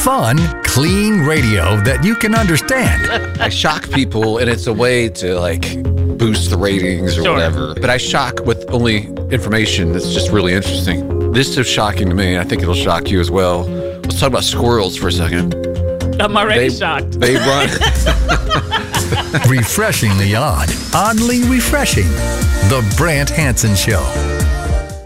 Fun, clean radio that you can understand. I shock people, and it's a way to boost the ratings or whatever. But I shock with only information that's just really interesting. This is shocking to me. I think it'll shock you as well. Let's talk about squirrels for a second. I'm already shocked. They run. Refreshingly odd, oddly refreshing. The Brant Hansen Show.